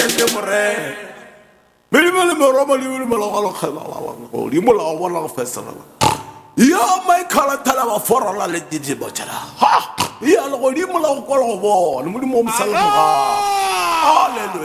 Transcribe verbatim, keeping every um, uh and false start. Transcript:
le more Meli meli moro meli meli melo galo khela la di mola wa la fesala ya mai khala thala ba fora la le di botjala ha ya lo di mola ko lo bo le mo mo msala ga hallelujah